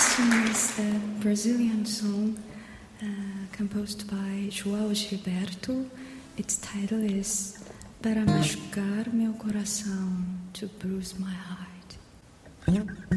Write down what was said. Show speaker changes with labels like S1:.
S1: next one is a Brazilian song composed by João Gilberto. Its title is Para machucar meu coração, to bruise my heart.